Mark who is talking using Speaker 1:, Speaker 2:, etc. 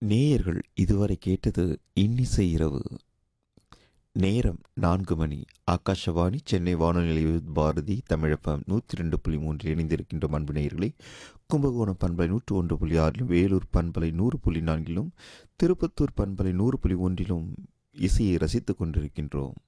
Speaker 1: நேயர்கள் இதுவரை கேட்டது இன்னிசை இரவு. நேரம் 4 மணி. ஆகாஷவாணி சென்னை வானொலி நிலையம் பாரதி தமிழப்பம் 102.3 இணைந்திருக்கின்றோம் அன்பு நேயர்களே. கும்பகோணம் பண்பலை 101.6 வேலூர் பண்பலை 100.4 திருப்பத்தூர் பண்பலை 100.1 இசையை ரசித்துக் கொண்டிருக்கின்றோம்.